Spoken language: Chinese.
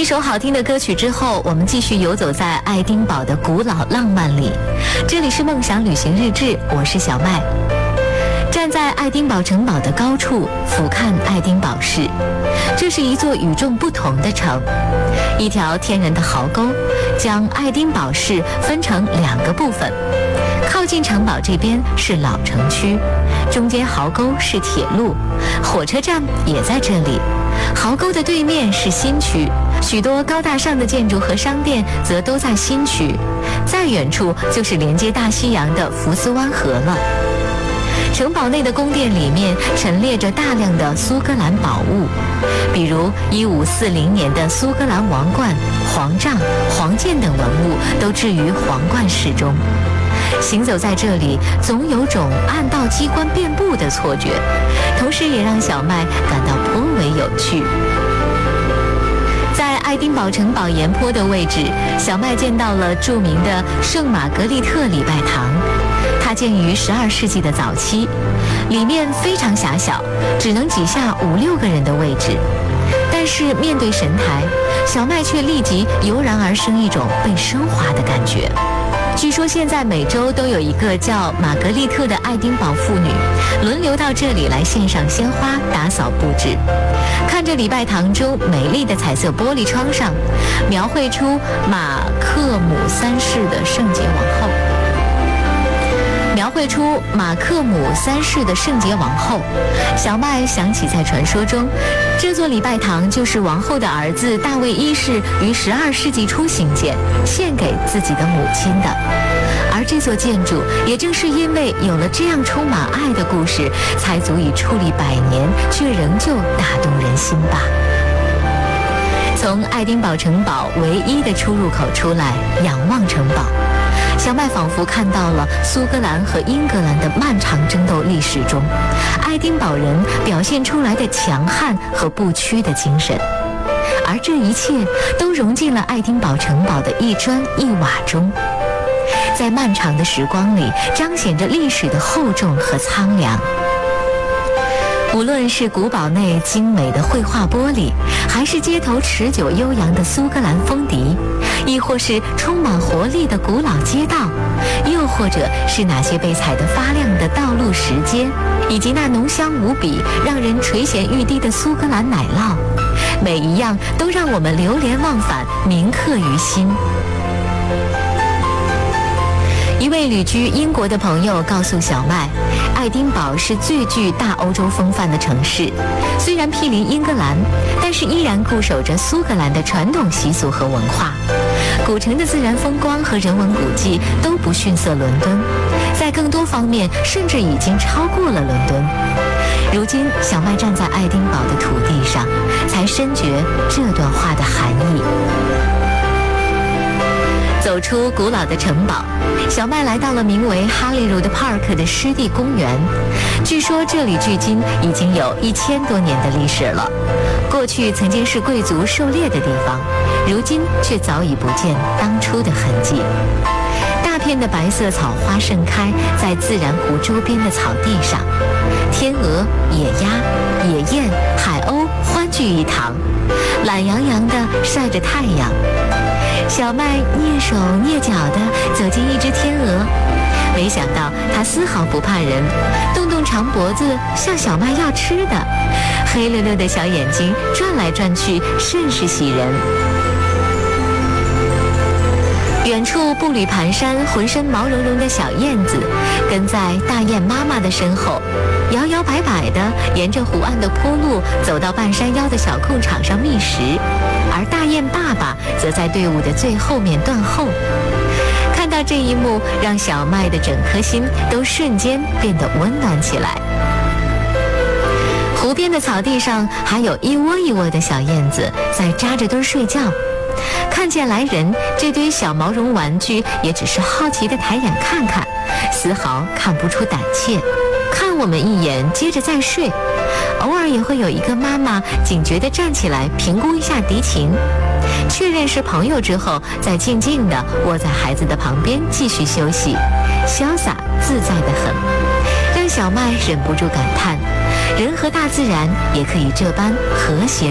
一首好听的歌曲之后，我们继续游走在爱丁堡的古老浪漫里。这里是梦想旅行日志，我是小麦。站在爱丁堡城堡的高处，俯瞰爱丁堡市，这是一座与众不同的城。一条天然的壕沟将爱丁堡市分成两个部分，靠近城堡这边是老城区，中间壕沟是铁路，火车站也在这里。壕沟的对面是新区，许多高大上的建筑和商店则都在新区，再远处就是连接大西洋的福斯湾河了。城堡内的宫殿里面陈列着大量的苏格兰宝物，比如1540年的苏格兰王冠、皇杖、黄剑等文物都置于皇冠室中。行走在这里，总有种暗道机关遍布的错觉，同时也让小麦感到颇为有趣。在爱丁堡城堡沿坡的位置，小麦见到了著名的圣玛格丽特礼拜堂。它建于12世纪的早期，里面非常狭小，只能挤下5-6个人的位置。但是面对神台，小麦却立即油然而生一种被升华的感觉。据说现在每周都有一个叫玛格丽特的爱丁堡妇女轮流到这里来献上鲜花，打扫布置。看着礼拜堂中美丽的彩色玻璃窗上，描绘出马克姆3世的圣洁王后。小麦想起在传说中，这座礼拜堂就是王后的儿子大卫1世于12世纪初兴建，献给自己的母亲的。而这座建筑也正是因为有了这样充满爱的故事，才足以矗立100年，却仍旧打动人心吧。从爱丁堡城堡唯一的出入口出来，仰望城堡，小麦仿佛看到了苏格兰和英格兰的漫长争斗历史中，爱丁堡人表现出来的强悍和不屈的精神，而这一切都融进了爱丁堡城堡的一砖一瓦中，在漫长的时光里彰显着历史的厚重和苍凉。无论是古堡内精美的绘画玻璃，还是街头持久悠扬的苏格兰风笛，亦或是充满活力的古老街道，又或者是那些被踩得发亮的道路石阶，以及那浓香无比让人垂涎欲滴的苏格兰奶酪，每一样都让我们流连忘返，铭刻于心。一位旅居英国的朋友告诉小麦，爱丁堡是最具大欧洲风范的城市，虽然毗邻英格兰，但是依然固守着苏格兰的传统习俗和文化。古城的自然风光和人文古迹都不逊色伦敦，在更多方面甚至已经超过了伦敦。如今小麦站在爱丁堡的土地上，才深觉这段话的含义。走出古老的城堡，小麦来到了名为Holyrood Park的湿地公园。据说这里距今已经有1000多年的历史了，过去曾经是贵族狩猎的地方，如今却早已不见当初的痕迹。大片的白色草花盛开在自然湖周边的草地上，天鹅、野鸭、野雁、海鸥欢聚一堂，懒洋洋地晒着太阳。小麦蹑手蹑脚地走进一只天鹅，没想到它丝毫不怕人，动动长脖子向小麦要吃的，黑溜溜的小眼睛转来转去，甚是喜人。远处步履蹒跚、浑身毛茸茸的小燕子跟在大雁妈妈的身后，摇摇摆摆地沿着湖岸的坡路走到半山腰的小空场上觅食，而大雁爸爸则在队伍的最后面断后。看到这一幕，让小麦的整颗心都瞬间变得温暖起来。湖边的草地上还有一窝一窝的小燕子在扎着堆睡觉，看见来人，这堆小毛绒玩具也只是好奇的抬眼看看，丝毫看不出胆怯，看我们一眼接着再睡。偶尔也会有一个妈妈警觉地站起来评估一下敌情，确认是朋友之后，再静静地窝在孩子的旁边继续休息，潇洒自在得很，让小麦忍不住感叹，人和大自然也可以这般和谐